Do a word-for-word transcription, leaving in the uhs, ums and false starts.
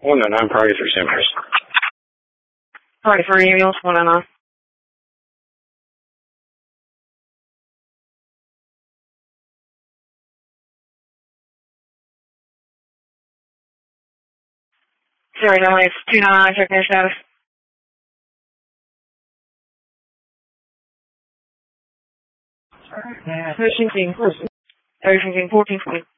one oh nine, priority for Simmers. Priority for ambulance, one oh nine. Sorry, no, it's two nine nine, check their status. Pushing King, pushing King, fourteen twenty.